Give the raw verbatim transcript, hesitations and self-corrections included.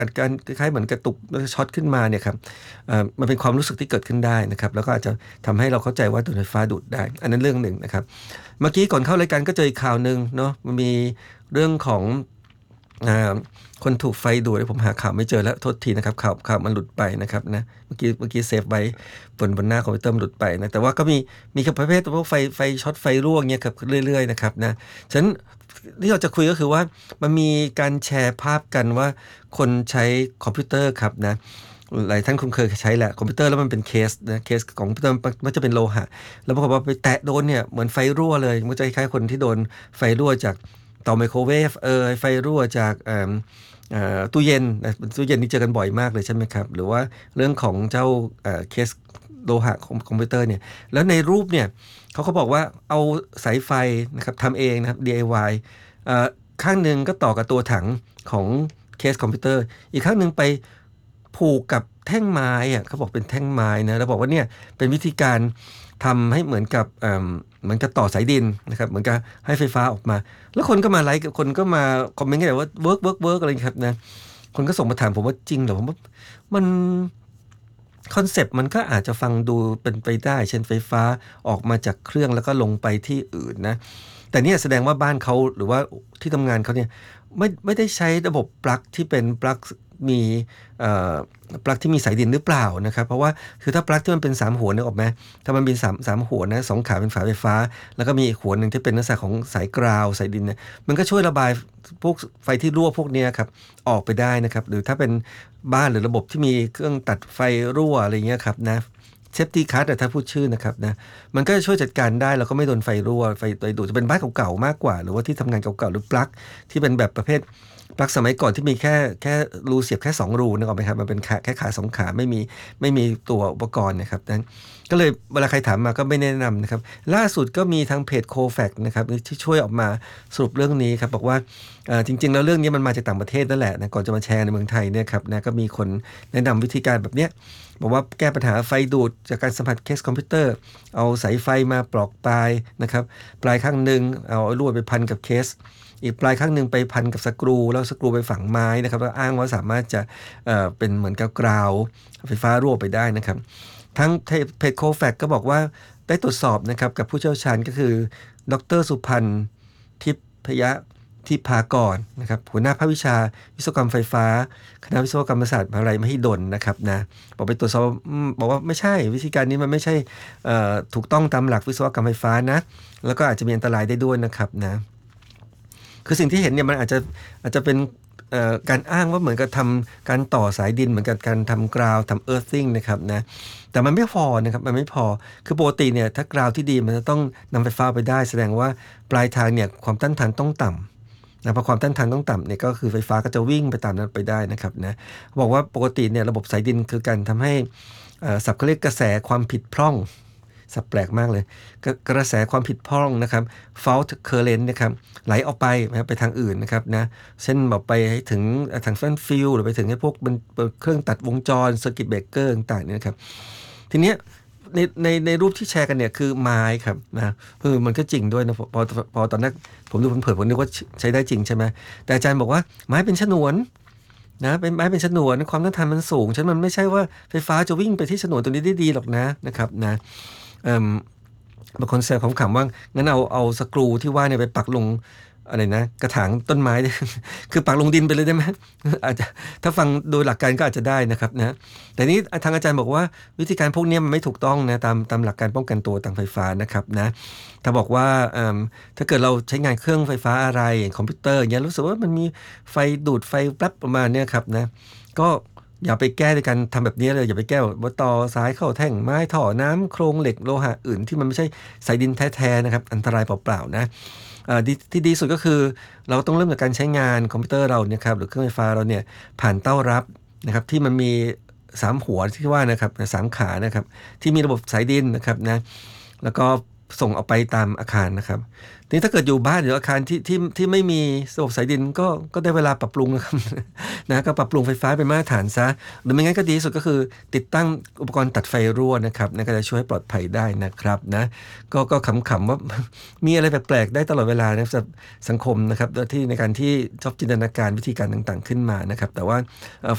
อาการคล้ายๆเหมือนกระตุกแล้วช็อตขึ้นมาเนี่ยครับมันเป็นความรู้สึกที่เกิดขึ้นได้นะครับแล้วก็อาจจะทำให้เราเข้าใจว่าโดนไฟฟ้าดูดได้อันนั้นเรื่องหนึ่งนะครับเมื่อกี้ก่อนเข้ารายการก็เจออีกข่าวนึงเนาะมันมีเรื่องของคนถูกไฟดูดผมหาข่าวไม่เจอแล้วโทษทีนะครับข่าวข่าวมันหลุดไปนะครับนะเมื่อกี้เมื่อกี้เซฟไว้บนบนหน้าคอมพิวเตอร์มันหลุดไปนะแต่ว่าก็มีมีประเภทพวกไฟไฟช็อตไฟรั่วเงี้ยครับเรื่อยๆนะครับนะฉะนั้นที่เราจะคุยก็คือว่ามันมีการแชร์ภาพกันว่าคนใช้คอมพิวเตอร์ครับนะหลายท่านคงเคยใช้แหละคอมพิวเตอร์แล้วมันเป็นเคสนะเคสของคอมพิวเตอร์มันจะเป็นโลหะแล้วปรากฏว่าไปแตะโดนเนี่ยเหมือนไฟรั่วเลยมันจะคล้ายๆคนที่โดนไฟรั่วจากเตาไมโครเวฟเออไฟรั่วจากตู้เย็นนะตู้เย็นนี่เจอกันบ่อยมากเลยใช่ไหมครับหรือว่าเรื่องของเจ้าเคสโลหะของคอมพิวเตอร์เนี่ยแล้วในรูปเนี่ยเขาก็บอกว่าเอาสายไฟนะครับทำเองนะครับ ดี ไอ วาย ข้างหนึ่งก็ต่อกับตัวถังของเคสคอมพิวเตอร์อีกข้างหนึ่งไปผูกกับแท่งไม้อะเขาบอกเป็นแท่งไม้นะแล้วบอกว่าเนี่ยเป็นวิธีการทำให้เหมือนกับเหมือนกับต่อสายดินนะครับเหมือนกับให้ไฟฟ้าออกมาแล้วคนก็มาไลค์คนก็มาคอมเมนต์กันว่าเวิร์กเวิร์กเวิร์กอะไรครับนะคนก็ส่งมาถามผมว่าจริงเหรอผมว่ามันคอนเซปต์มันก็อาจจะฟังดูเป็นไปได้เช่นไฟฟ้าออกมาจากเครื่องแล้วก็ลงไปที่อื่นนะแต่เนี่ยแสดงว่าบ้านเขาหรือว่าที่ทำงานเขาเนี่ยไม่ไม่ได้ใช้ระบบปลั๊กที่เป็นปลั๊กมีปลั๊กที่มีสายดินหรือเปล่านะครับเพราะว่าคือถ้าปลั๊กที่มันเป็นสามหัวนึกออกไหมถ้ามันมีสาม สามหัวนะสองขาเป็นฝาไฟฟ้าแล้วก็มีอีกหัวนึงที่เป็นลักษณะของสายกราวสายดินเนี่ยมันก็ช่วยระบายพวกไฟที่รั่วพวกนี้ครับออกไปได้นะครับหรือถ้าเป็นบ้านหรือระบบที่มีเครื่องตัดไฟรั่วอะไรเงี้ยครับนะเซฟตี้คัทแต่ถ้าพูดชื่อนะครับนะมันก็จะช่วยจัดการได้แล้วก็ไม่โดนไฟรั่วไฟไฟดูดจะเป็นบ้านเก่าๆมากกว่าหรือว่าที่ทำงานเก่าๆหรือปลั๊กที่เป็นแบบประเภทปลั๊กสมัยก่อนที่มีแค่แค่รูเสียบแค่สองรูนึกออกไหมครับมันเป็นแค่ขาสองขาไม่มีไม่มีตัวอุปกรณ์นะครับนั้นก็เลยเวลาใครถามมาก็ไม่แนะนำนะครับล่าสุดก็มีทางเพจโคแฟกนะครับที่ช่วยออกมาสรุปเรื่องนี้ครับบอกว่าจริงๆแล้วเรื่องนี้มันมาจากต่างประเทศนั่นแหละนะก่อนจะมาแชร์ในเมืองไทยเนี่ยครับนะก็มีคนแนะนำวิธีการแบบเนี้ยบอกว่าแก้ปัญหาไฟดูดจากการสัมผัสเคสคอมพิวเตอร์เอาสายไฟมาปลอกปลายนะครับปลายข้างหนึ่งเอาลวดไปพันกับเคสอีกปลายข้างหนึ่งไปพันกับสกรูแล้วสกรูไปฝังไม้นะครับแล้วอ้างว่าสามารถจะเอ่อเป็นเหมือนกับกราวไฟฟ้ารั่วไปได้นะครับทั้งเพจโคแฟกก็บอกว่าได้ตรวจสอบนะครับกับผู้เชี่ยวชาญก็คือดรสุพันธ์ทิพยะทิพากรนะครับหัวหน้าภาควิชาวิศวกรรมไฟฟ้าคณะวิศวกรรมศาสตร์มหาวิทยาลัยมหิดลนะครับนะบอกไปตรวจสอบบอกว่าไม่ใช่วิธีการนี้มันไม่ใช่ถูกต้องตามหลักวิศวกรรมไฟฟ้านะแล้วก็อาจจะมีอันตรายได้ด้วยนะครับนะคือสิ่งที่เห็นเนี่ยมันอาจจะอาจจะเป็นการอ้างว่าเหมือนกับทำการต่อสายดินเหมือนกับการทำกราวทำเอิร์ธซิ่งนะครับนะแต่มันไม่พอนะครับมันไม่พอคือปกติเนี่ยถ้ากราวที่ดีมันจะต้องนำไฟฟ้าไปได้แสดงว่าปลายทางเนี่ยความต้านทานต้องต่ำนะพอความต้านทานต้องต่ำเนี่ยก็คือไฟฟ้าก็จะวิ่งไปตามนั้นไปได้นะครับนะบอกว่าปกติเนี่ยระบบสายดินคือการทำให้ศัพท์เขาเรียกกระแสความผิดพร่องสับแปลกมากเลยกระแสความผิดพร่องนะครับ fault current นะครับไหลออกไปนะครับไปทางอื่นนะครับนะเช่นบอกไปให้ถึงทางฟันฟิลหรือไปถึงให้พวกเครื่องตัดวงจร circuit breaker ต่างๆเนี่ยนะครับทีเนี้ยในในในรูปที่แชร์กันเนี่ยคือไม้ครับนะเออมันก็จริงด้วยนะพอพอตอนนั้นผมดูเผินๆผมนึกว่าใช้ได้จริงใช่ไหมแต่อาจารย์บอกว่าไม้เป็นฉนวนนะเป็นไม้เป็นฉนวนความต้านทานมันสูงฉะนั้นมันไม่ใช่ว่าไฟฟ้าจะวิ่งไปที่ฉนวนตรงนี้ได้ดีหรอกนะนะครับนะบางคนแซวขำๆว่างั้นเอาเอาสกรูที่ว่าเนี่ยไปปักลงอะไรนะกระถางต้นไม้ คือปักลงดินไปเลยได้ไหม อาจจะถ้าฟังโดยหลักการก็อาจจะได้นะครับนะแต่นี้ทางอาจารย์บอกว่าวิธีการพวกนี้มันไม่ถูกต้องนะตามตามหลักการป้องกันตัวทางไฟฟ้านะครับนะถ้าบอกว่าถ้าเกิดเราใช้งานเครื่องไฟฟ้าอะไรคอมพิวเตอร์อย่างเงี้ยรู้สึกว่ามันมีไฟดูดไฟแป๊บประมาณนี้ครับนะก็อย่าไปแก้ด้วยการทำแบบนี้เลยอย่าไปแก้ว่าต่อสายเข้าแท่งไม้ท่อน้ำโครงเหล็กโลหะอื่นที่มันไม่ใช่สายดินแท้ๆนะครับอันตรายเปล่าๆนะที่ดีสุดก็คือเราต้องเริ่มจากการใช้งานคอมพิวเตอร์เราเนี่ยครับหรือเครื่องไฟฟ้าเราเนี่ยผ่านเต้ารับนะครับที่มันมีสามหัวที่ว่านะครับสามขานะครับที่มีระบบสายดินนะครับนะแล้วก็ส่งออกไปตามอาคารนะครับทีนี้ถ้าเกิดอยู่บ้านหรืออาคารที่ที่ที่ไม่มีระบบสายดินก็ก็ได้เวลาปรับปรุงนะครับนะก็ปรับปรุงไฟฟ้าเป็นมาตรฐานซะหรือไม่งั้นก็ดีสุดก็คือติดตั้งอุปกรณ์ตัดไฟรั่วนะครับนั่นก็จะช่วยให้ปลอดภัยได้นะครับนะก็ก็ขำๆว่ามีอะไรแปลกๆได้ตลอดเวลาในสังคมนะครับที่ในการที่ชอบจินตนาการวิธีการต่างๆขึ้นมานะครับแต่ว่า